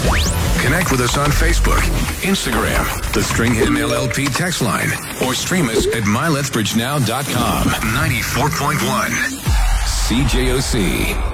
Connect with us on Facebook, Instagram, the Stringham LLP text line, or stream us at mylethbridgenow.com. 94.1 CJOC.